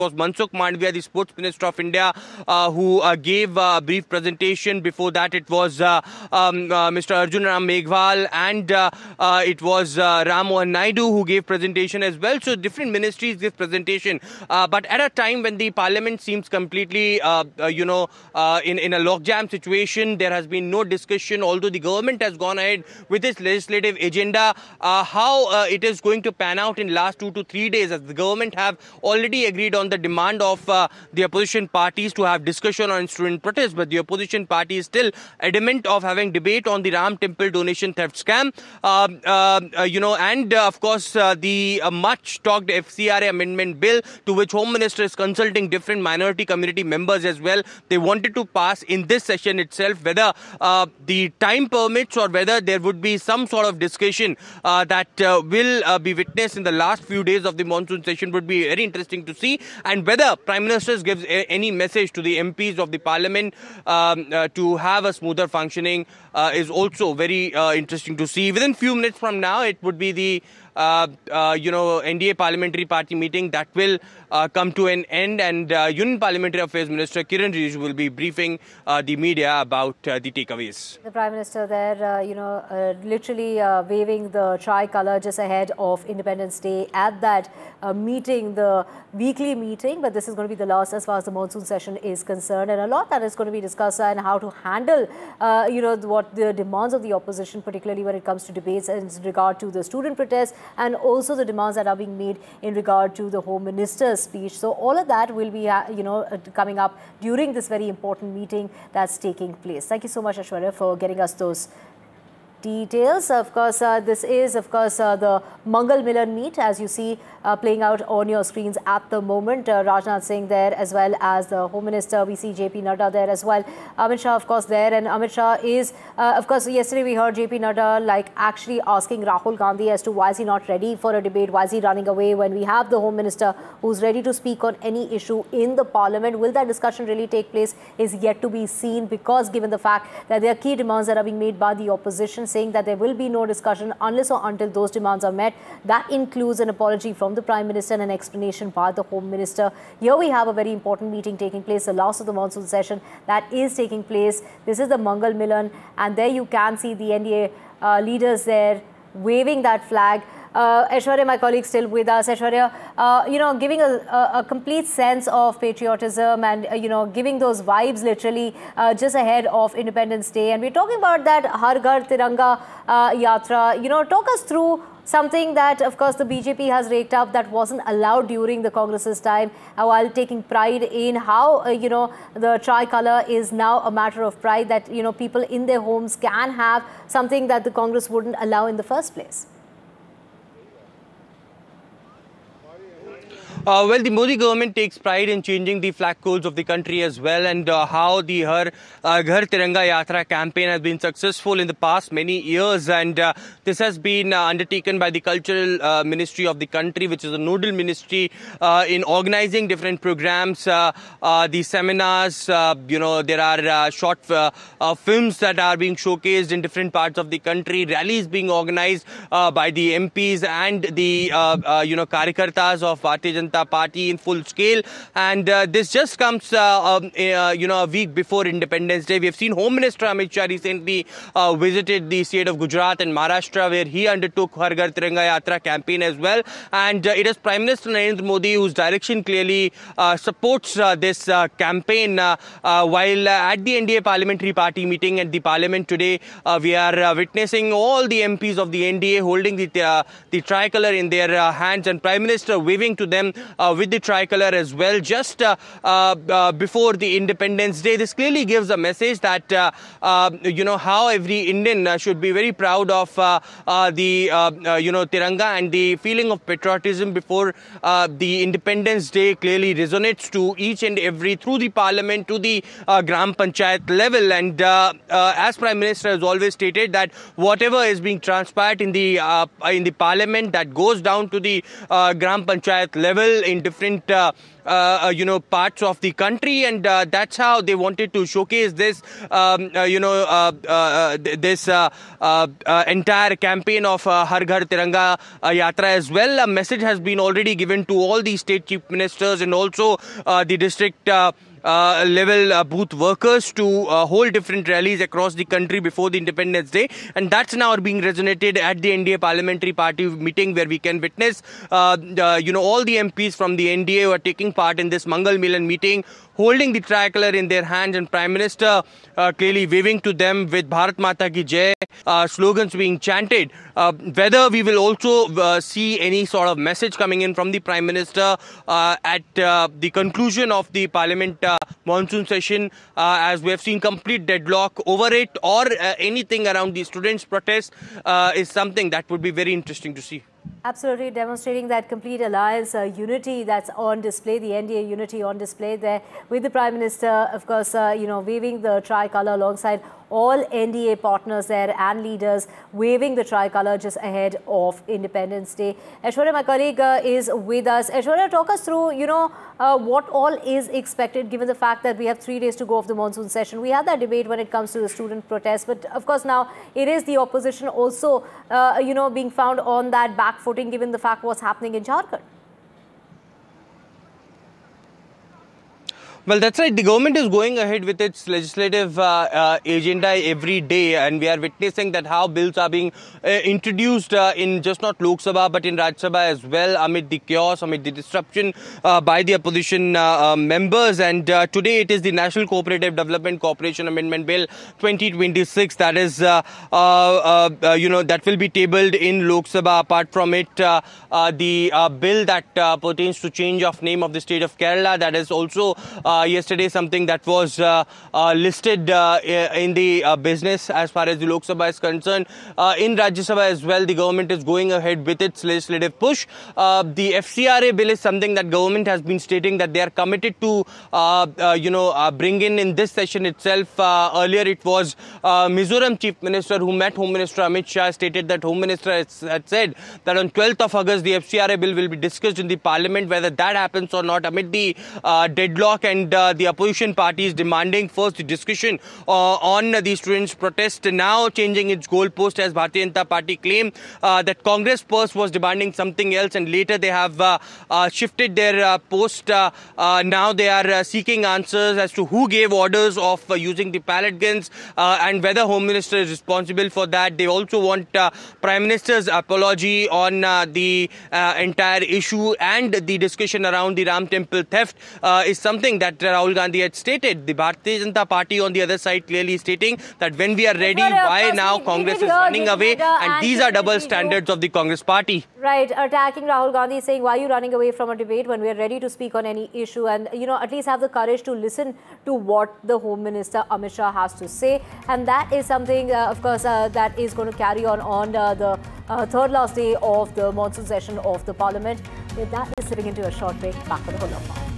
was Mansukh Mandviya, the Sports Minister of India, who gave a brief presentation. Before that, it was Mr. Arjun Ram Meghwal, and it was Ram Mohan Naidu who gave presentation as well. So different ministries give presentation. But at a time when the parliament seems completely, in a logjam situation, there has been no discussion, although the government has gone ahead with its legislative agenda. How it is going to pan out in last 2 to 3 days, as the government have already agreed on the demand of the opposition parties to have discussion on student protests, but the opposition party is still adamant of having debate on the Ram Temple donation theft scam. And of course the much talked FCRA amendment bill, to which Home Minister is consulting different minority community members as well. They wanted to pass in this session itself. Whether the time permits or whether there would be some sort of discussion that will be witnessed in the last few days of the monsoon session would be very interesting to see, and whether Prime Minister gives any message to the MPs of the Parliament to have a smoother functioning is also very interesting to see. Within few minutes from now, it would be the NDA Parliamentary Party meeting that will come to an end, and Union Parliamentary Affairs Minister Kiran Rijiju will be briefing the media about the takeaways. The Prime Minister there, literally waving the tricolour just ahead of Independence Day at that meeting, the weekly meeting. But this is going to be the last as far as the monsoon session is concerned, and a lot that is going to be discussed and how to handle, what the demands of the opposition, particularly when it comes to debates in regard to the student protests, and also the demands that are being made in regard to the Home Minister's speech. So all of that will be, coming up during this very important meeting that's taking place. Thank you so much, Aishwarya, for getting us those details. Of course, this is, the Mangal Milan meet, as you see playing out on your screens at the moment. Rajnath Singh there, as well as the Home Minister. We see JP Nadda there as well. Amit Shah, of course, there. And Amit Shah is, yesterday we heard JP Nadda actually asking Rahul Gandhi as to why is he not ready for a debate, why is he running away when we have the Home Minister who's ready to speak on any issue in the Parliament. Will that discussion really take place is yet to be seen, because given the fact that there are key demands that are being made by the opposition, saying that there will be no discussion unless or until those demands are met. That includes an apology from the Prime Minister and an explanation by the Home Minister. Here we have a very important meeting taking place, the last of the monsoon session that is taking place. This is the Mangal Milan, and there you can see the NDA leaders there waving that flag. Aishwarya, my colleague, still with us. Aishwarya, giving a complete sense of patriotism and, giving those vibes literally just ahead of Independence Day. And we're talking about that Har Ghar Tiranga Yatra. Talk us through something that, of course, the BJP has raked up that wasn't allowed during the Congress's time, while taking pride in how, the tricolour is now a matter of pride, that, people in their homes can have something that the Congress wouldn't allow in the first place. Well, the Modi government takes pride in changing the flag codes of the country as well, and how the Har Ghar Tiranga Yatra campaign has been successful in the past many years, and this has been undertaken by the Cultural Ministry of the country, which is a nodal ministry in organizing different programs, the seminars. There are short films that are being showcased in different parts of the country, rallies being organized by the MPs and the Karyakartas of Bharatiya Janata Party in full scale, and this just comes a week before Independence Day. We have seen Home Minister Amit Shah recently visited the state of Gujarat and Maharashtra, where he undertook Har Ghar Tiranga Yatra campaign as well, and it is Prime Minister Narendra Modi whose direction clearly supports this campaign. While at the NDA Parliamentary Party meeting at the Parliament today, we are witnessing all the MPs of the NDA holding the tricolour in their hands, and Prime Minister waving to them with the tricolour as well, just before the Independence Day. This clearly gives a message that how every Indian should be very proud of the Tiranga, and the feeling of patriotism before the Independence Day clearly resonates to each and every, through the Parliament to the Gram Panchayat level. And as Prime Minister has always stated, that whatever is being transpired in the Parliament, that goes down to the Gram Panchayat level in different parts of the country, and that's how they wanted to showcase this, this entire campaign of Har Ghar Tiranga Yatra as well. A message has been already given to all the state chief ministers and also the district level booth workers to hold different rallies across the country before the Independence Day, and that's now being resonated at the NDA Parliamentary Party meeting, where we can witness all the MPs from the NDA who are taking part in this Mangal Milan meeting, holding the tricolor in their hands, and Prime Minister clearly waving to them with Bharat Mata Ki Jai slogans being chanted. Whether we will also see any sort of message coming in from the Prime Minister at the conclusion of the Parliament monsoon session, as we have seen complete deadlock over it, or anything around the students' protest, is something that would be very interesting to see. Absolutely, demonstrating that complete alliance unity that's on display, the NDA unity on display there, with the Prime Minister, of course, waving the tricolour alongside all NDA partners there and leaders, waving the tricolour just ahead of Independence Day. Aishwarya, my colleague, is with us. Aishwarya, talk us through, what all is expected given the fact that we have 3 days to go of the monsoon session. We had that debate when it comes to the student protests, but of course now it is the opposition also, being found on that back footing given the fact what's happening in Jharkhand. Well, that's right. The government is going ahead with its legislative agenda every day, and we are witnessing that how bills are being introduced in just not Lok Sabha but in Rajya Sabha as well, amid the chaos, amid the disruption by the opposition members. And today it is the National Cooperative Development Corporation Amendment Bill 2026 that is, that will be tabled in Lok Sabha. Apart from it, the bill that pertains to change of name of the state of Kerala, that is also yesterday something that was listed in the business as far as the Lok Sabha is concerned. In Rajya Sabha as well, the government is going ahead with its legislative push. The FCRA bill is something that government has been stating that they are committed to, bring in this session itself. Earlier it was Mizoram Chief Minister who met Home Minister Amit Shah, stated that Home Minister had said that on 12th of August the FCRA bill will be discussed in the Parliament. Whether that happens or not, amid the deadlock and the opposition parties demanding first the discussion on the students' protest, now changing its goalpost, as Bharatiya Janata Party claimed that Congress first was demanding something else, and later they have shifted their post. Now they are seeking answers as to who gave orders of using the pellet guns and whether Home Minister is responsible for that. They also want Prime Minister's apology on the entire issue, and the discussion around the Ram Temple theft is something that Rahul Gandhi had stated. The Bharatiya Janata Party on the other side clearly stating that when we are ready, why now Congress is running away, and these are double standards of the Congress party. Right, attacking Rahul Gandhi, saying why are you running away from a debate when we are ready to speak on any issue, and at least have the courage to listen to what the Home Minister Amit Shah has to say. And that is something, of course, that is going to carry on the third last day of the monsoon session of the Parliament. With that, we're sitting into a short break. Back for the whole of